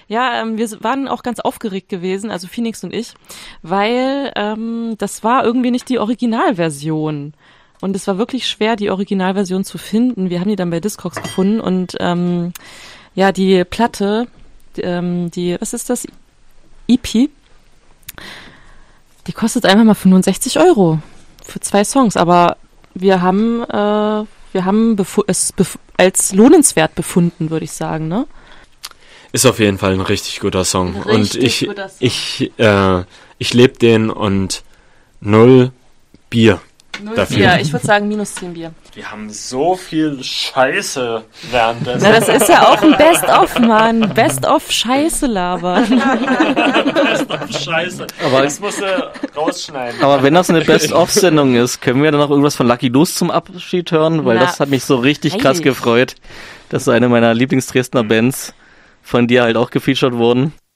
Ja, wir waren auch ganz aufgeregt gewesen, also Phoenix und ich, weil das war irgendwie nicht die Originalversion. Und es war wirklich schwer, die Originalversion zu finden. Wir haben die dann bei Discogs gefunden und ja, die Platte, was ist das? EP, die kostet einfach mal 65 € für 2 Songs, aber wir haben es als lohnenswert befunden, würde ich sagen, ne? Ist auf jeden Fall ein richtig guter Song. Richtig und guter Song. ich lebe den und 0 Bier. 0 dafür. Bier, ich würde sagen minus 10 Bier. Wir haben so viel Scheiße währenddessen. Na, das ist ja auch ein Best-of, Mann. Best-of Scheiße labern. Scheiße. Aber das musst du rausschneiden. Aber wenn das eine Best-of-Sendung ist, können wir dann noch irgendwas von Lucky Loose zum Abschied hören? Weil das hat mich so richtig krass gefreut, dass so eine meiner Lieblings-Dresdner Bands von dir halt auch gefeatured wurden.